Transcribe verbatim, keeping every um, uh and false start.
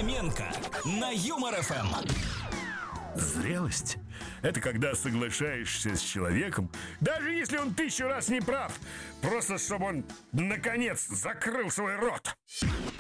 Фоменко на Юмор эф эм. Зрелость — это когда соглашаешься с человеком, даже если он тысячу раз не прав, просто чтобы он, наконец, закрыл свой рот.